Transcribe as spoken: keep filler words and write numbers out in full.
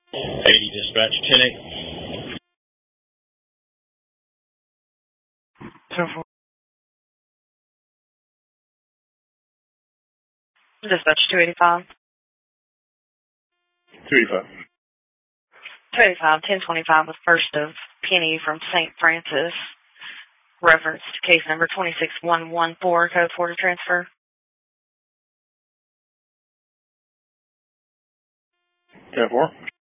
eighty dispatch, ten eight. ten four. Dispatch two eighty-five. two eighty-five. two eighty-five, ten twenty-five with First of Penny from Saint Francis. Reference to case number twenty-six one one four, code four to transfer. ten four.